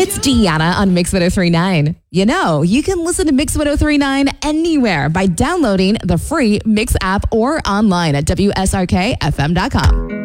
It's Deanna on Mix 1039. You know, you can listen to Mix 1039 anywhere by downloading the free Mix app or online at WSRKFM.com.